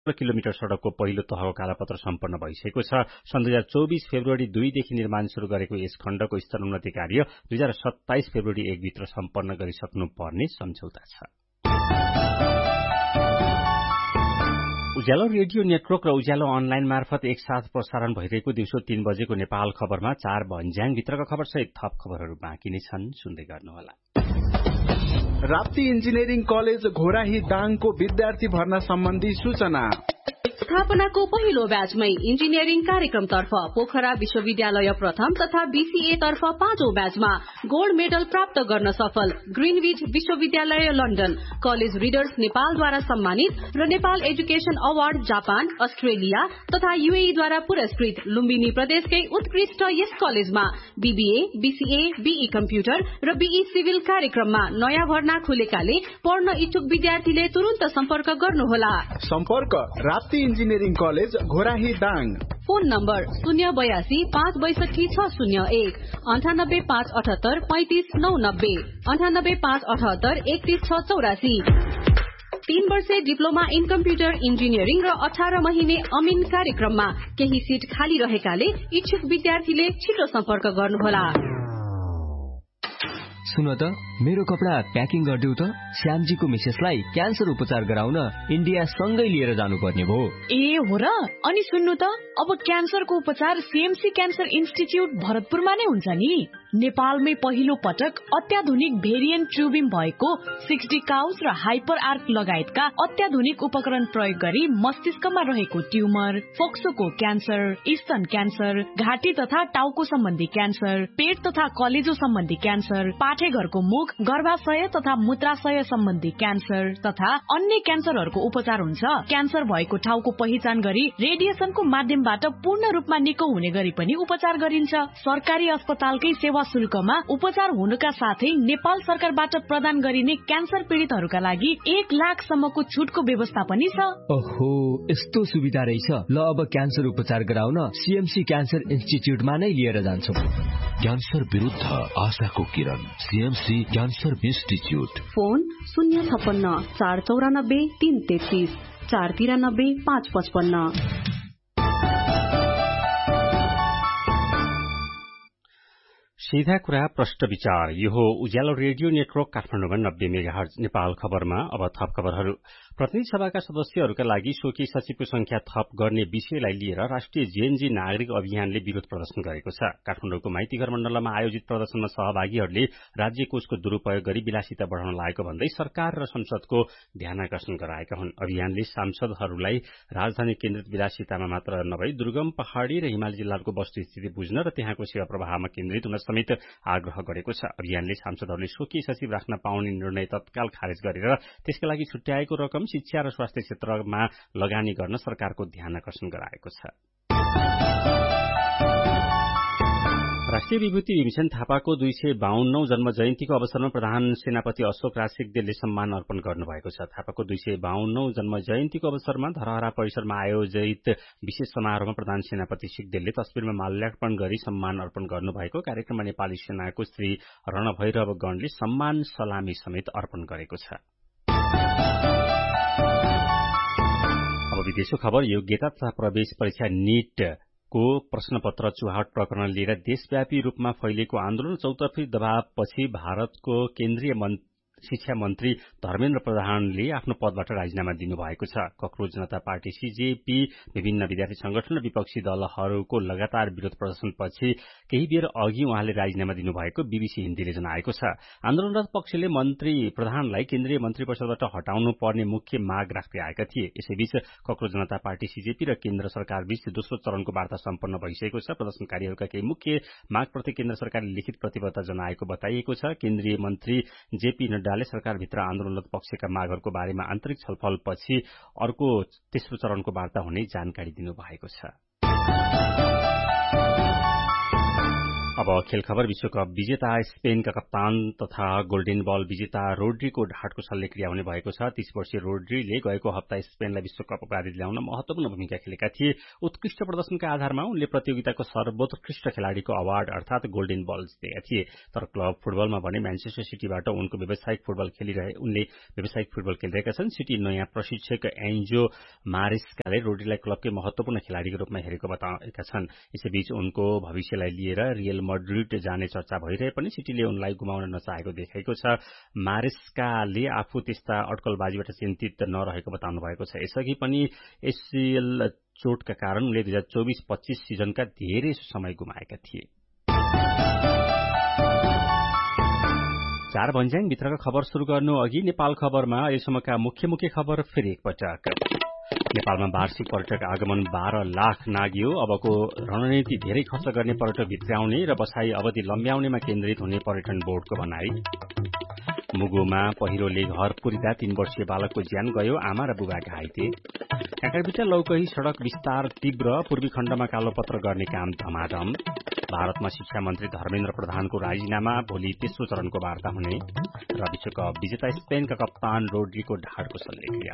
Kilometre सड़कको पहिलो तहको कालापत्र सम्पन्न भइसकेको छ। सन् 2024 फेब्रुअरी 2 देखि निर्माण शुरू गरेको यस खण्डको स्तरोन्नति कार्य 2027 फेब्रुअरी 1 भित्र सम्पन्न गरिसक्नुपर्ने सम्झौता छ। उज्यालो रेडियो नेटवर्क र उज्यालो अनलाइन मार्फत एकसाथ प्रसारण भइरहेको दिउँसो 3 बजेको नेपाल खबरमा 4 भन्ज्याङ भित्रका खबरसहित थप खबरहरू बाँकी नै छन्, सुन्दै गर्नुहोला। राप्ती इन्जिनियरिङ कलेज घोराही दाङको विद्यार्थी भर्ना सम्बन्धी सूचना। स्थापनाको पहिलो ब्याचमै इन्जिनियरिङ कार्यक्रमतर्फ पोखरा विश्वविद्यालय प्रथम तथा बीसीए तर्फ 5औं ब्याचमा गोल्ड मेडल प्राप्त गर्न सफल ग्रीनविच विश्वविद्यालय लन्डन, कलेज रिडर्स नेपालद्वारा सम्मानित र Nepal education award Japan, Australia तथा यूएई द्वारा पुरस्कृत लुम्बिनी प्रदेशकै उत्कृष्ट यस कलेजमा बीबीए, बीसीए, बीई कम्प्युटर र बीई सिभिल कार्यक्रममा नयाँ भर्ना खुलेकाले पढ्न इच्छुक विद्यार्थीले तुरुन्त सम्पर्क गर्नुहोला। सम्पर्क Rapti engineering college Ghorahi Dang. Phone number 082 562 601 98 578 35 990 98 578 31 684। 3 वर्षे डिप्लोमा इन कम्प्युटर इन्जिनियरिङ र 18 महिने अमिन कार्यक्रममा केही सिट खाली रहेकाले इच्छुक विद्यार्थीले छिटो सम्पर्क गर्नुहोला। सुन त, मेरो कपडा प्याकिङ गरिदेऊ त। श्यामजीको मिसेसलाई क्यान्सर उपचार गराउन इन्डिया सँगै लिएर जानुपर्ने भयो। ए हो र? अनि सुन्नु त, अब क्यान्सरको उपचार सीएमसी क्यान्सर इन्स्टिच्युट भरतपुरमा नै हुन्छ नि। नेपालमै पहिलो पटक अत्याधुनिक भेरिएन्ट ट्युबिम भएको 60 काउस र हाइपर आर्क लगायतका अत्याधुनिक उपकरण प्रयोग गरी मस्तिष्कमा रहेको ट्युमर, फोक्सोको क्यान्सर, स्तन क्यान्सर, घाँटी तथा टाउको सम्बन्धी क्यान्सर, पेट तथा कलेजो सम्बन्धी क्यान्सर, पाठेघरको मुख, गर्भाशय तथा मूत्राशय सम्बन्धी क्यान्सर तथा अन्य क्यान्सरहरूको उपचार हुन्छ। क्यान्सर भएको ठाउँको पहिचान गरी रेडिएसनको माध्यमबाट पूर्ण रूपमा निको हुने गरी पनि उपचार गरिन्छ। सरकारी अस्पतालकै सेवा शुल्कमा उपचार हुनुका साथै नेपाल सरकारबाट प्रदान गरिने क्यान्सर पीडितहरूका लागि 1 लाखसम्मको छुटको व्यवस्था पनि छ। ओहो, यस्तो सुविधा रहेछ। ल, अब क्यान्सर उपचार गराउन सीएमसी क्यान्सर इन्स्टिच्युटमा नै लिएर जान्छौँ। क्यान्सर विरुद्ध आशाको किरण, सीएमसी क्यान्सर इन्स्टिच्युट। फोन 056 494 333 493 555। सीधा कुरा प्रश्न विचार। यो हो उज्यालो रेडियो नेटवर्क काठमाडौँमा 90 मेगाहर्ज। नेपाल खबरमा अब थप खबरहरू। प्रतिनिधि सभाका सदस्यहरूका लागि स्वकीय सचिवको संख्या थप गर्ने विषयलाई लिएर राष्ट्रिय जेएनजी नागरिक अभियानले विरोध प्रदर्शन गरेको छ। काठमाडौँको माइतीघर मण्डलमा आयोजित प्रदर्शनमा सहभागीहरूले राज्य कोषको दुरूपयोग गरी विलासिता बढ़ाउन लागेको भन्दै सरकार र संसदको ध्यानाकर्षण गराएका हुन्। अभियानले सांसदहरूलाई राजधानी केन्द्रित विलासितामा मात्र नभई दुर्गम पहाड़ी र हिमाली जिल्लाहरूको वस्तुस्थिति बुझ्न र त्यहाँको सेवा प्रवाहमा केन्द्रित हुन समेत आग्रह गरेको छ। अभियानले सांसदहरूले स्वकीय सचिव राख्न पाउने निर्णय तत्काल खारेज गरेर त्यसका लागि छुट्याएको रकम शिक्षा र स्वास्थ्य क्षेत्रमा लगानी गर्न सरकारको ध्यानाकर्षण गराएको छ। राष्ट्रिय विभूति भीमसेन थापाको 252औं जन्म जयन्तीको अवसरमा प्रधान सेनापति अशोक राज सिग्देलले सम्मान अर्पण गर्नुभएको छ। थापाको 252औं जन्म जयन्तीको अवसरमा धरहरा परिसरमा आयोजित विशेष समारोहमा प्रधान सेनापति सिग्देलले तस्बिरमा माल्यार्पण गरी सम्मान अर्पण गर्नुभएको कार्यक्रममा नेपाली सेनाको श्री रणभैरव गणले सम्मान सलामी समेत अर्पण गरेको छ। अब विदेशको खबर। योग्यता तथा प्रवेश परीक्षा नीट को प्रश्नपत्र चुहावट प्रकरण लिएर देशव्यापी रूपमा फैलिएको आन्दोलन चौतर्फी दबावपछि भारतको केन्द्रीय शिक्षा मन्त्री धर्मेन्द्र प्रधानले आफ्नो पदबाट राजीनामा दिनुभएको छ। कक्रोच जनता पार्टी सीजेपी, विभिन्न विद्यार्थी संगठन र विपक्षी दलहरूको लगातार विरोध प्रदर्शनपछि केही बेर अघि उहाँले राजीनामा दिनुभएको बीबीसी हिन्दीले जनाएको छ। आन्दोलनरत पक्षले मन्त्री प्रधानलाई केन्द्रीय मन्त्री परिषदबाट हटाउनु पर्ने मुख्य माग राख्दै आएका थिए। यसैबीच कक्रोच जनता पार्टी सीजेपी र केन्द्र सरकारबीच दोस्रो चरणको वार्ता सम्पन्न भइसकेको छ। प्रदर्शनकारीहरूका केही मुख्य मागप्रति केन्द्र सरकारले लिखित प्रतिबद्धता जनाएको बताइएको छ। केन्द्रीय मन्त्री जेपी नड्डाले सरकारभित्र आन्दोलनरत पक्षका मागहरूको बारेमा आन्तरिक छलफलपछि अर्को तेस्रो चरणको वार्ता हुने जानकारी दिनुभएको छ। अब खेल खबर विश्वकप विजेता स्पेनका कप्तान तथा गोल्डन बल विजेता रोड्रीको ढाडको शल्यक्रिया हुने भएको छ। 30 वर्षीय रोड्रीले गएको हप्ता स्पेनलाई विश्वकप उपाधि ल्याउन महत्वपूर्ण भूमिका खेलेका थिए। उत्कृष्ट प्रदर्शनका आधारमा उनले प्रतियोगिताको सर्वोत्कृष्ट खेलाड़ीको अवार्ड अर्थात गोल्डन बल जितेका थिए। तर क्लब फुटबलमा भने म्यानचेस्टर सिटीबाट उनको व्यावसायिक फुटबल खेलिरहेका छन्। सिटी नयाँ प्रशिक्षक एन्जो मारेस्काले रोड्रीलाई क्लबकै महत्वपूर्ण खेलाड़ीको रूपमा हेरेको बताएका छन्। यसैबीच उनको भविष्यलाई लिएर रियल मड्रिड जाने चर्चा भइरहे पनि सिटीले उनलाई गुमाउन नचाहेको देखाएको छ। मारेस्काले आफू त्यस्ता अड्कलबाजीबाट चिन्तित नरहेको बताउनु भएको छ। यसअघि पनि एसिएल चोटका कारण उनले 2024-25 सिजनका धेरै समय गुमाएका थिए। 4 भन्ज्याङ भित्रका खबर शुरू गर्नु अघि नेपाल खबरमा अहिलेसम्मका मुख्य खबर फेरि एकपटक। नेपालमा वार्षिक पर्यटक आगमन 12 लाख नाग्यो। अबको रणनीति धेरै खर्च गर्ने पर्यटक भित्राउने र बसाई अवधि लम्ब्याउनेमा केन्द्रित हुने पर्यटन बोर्डको भनाई। मुगुमा पहिरोले घर पुरिदा 3 वर्षीय बालकको ज्यान गयो, आमा र बुबा घाइते। काँक्राभिटा लौकही सड़क विस्तार तीव्र, पूर्वी खण्डमा कालोपत्र गर्ने काम धमाधम। भारतमा शिक्षा मन्त्री धर्मेन्द्र प्रधानको राजीनामा, भोलि तेस्रो चरणको वार्ता हुने। र विश्वकप विजेता स्पेनका कप्तान रोड्रीको ढाडको शल्यक्रिया